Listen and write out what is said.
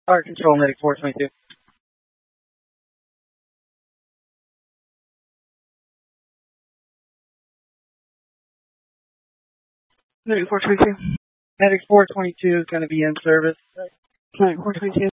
Fire control, medic 422. Medic 422. Medic 422 is going to be in service. Medic 422.